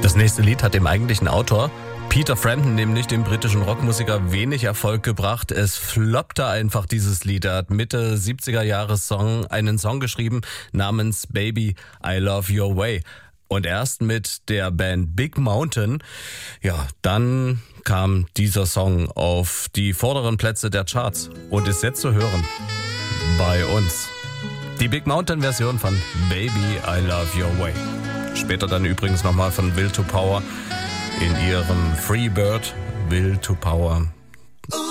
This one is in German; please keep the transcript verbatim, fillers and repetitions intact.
Das nächste Lied hat dem eigentlichen Autor Peter Frampton, nämlich dem britischen Rockmusiker, wenig Erfolg gebracht. Es floppte einfach, dieses Lied. Er hat Mitte siebziger Jahre Song, einen Song geschrieben namens Baby, I Love Your Way. Und erst mit der Band Big Mountain, ja, dann kam dieser Song auf die vorderen Plätze der Charts und ist jetzt zu hören bei uns. Die Big Mountain Version von Baby, I Love Your Way. Später dann übrigens nochmal von Will to Power in ihrem Freebird, Will to Power.